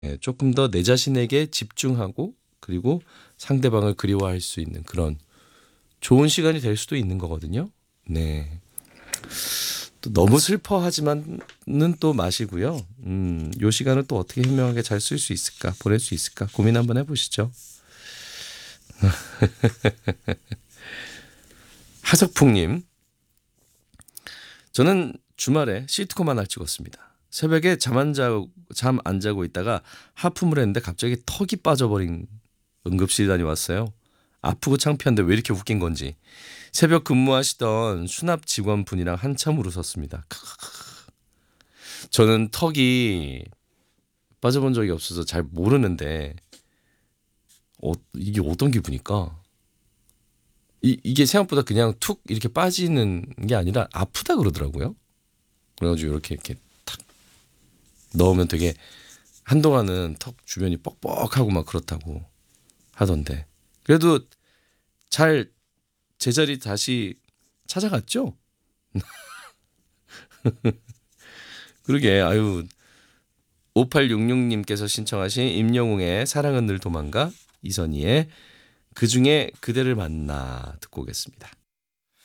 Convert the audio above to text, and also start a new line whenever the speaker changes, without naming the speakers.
조금 더 내 자신에게 집중하고 그리고 상대방을 그리워할 수 있는 그런 좋은 시간이 될 수도 있는 거거든요. 네. 또 너무 슬퍼하지만은 또 마시고요. 요 시간을 또 어떻게 현명하게 잘 쓸 수 있을까, 보낼 수 있을까 고민 한번 해보시죠. 하석풍님, 저는 주말에 시트콤 하나를 찍었습니다. 새벽에 잠 안 자고 있다가 하품을 했는데 갑자기 턱이 빠져버린 응급실 다녀왔어요. 아프고 창피한데 왜 이렇게 웃긴 건지. 새벽 근무하시던 수납 직원분이랑 한참 웃었습니다. 저는 턱이 빠져본 적이 없어서 잘 모르는데 이게 어떤 기분일까? 이게 생각보다 그냥 툭 이렇게 빠지는 게 아니라 아프다 그러더라고요. 그래가지고 이렇게 탁 넣으면 되게 한동안은 턱 주변이 뻑뻑하고 막 그렇다고 하던데 그래도 잘 제자리 다시 찾아갔죠? 그러게 아유 5866님께서 신청하신 임영웅의 사랑은 늘 도망가 이선희의 그중에 그대를 만나 듣고 오겠습니다.